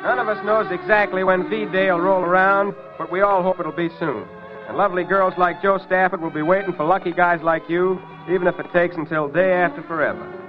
None of us knows exactly when V-Day will roll around, but we all hope it'll be soon. And lovely girls like Joe Stafford will be waiting for lucky guys like you, even if it takes until day after forever.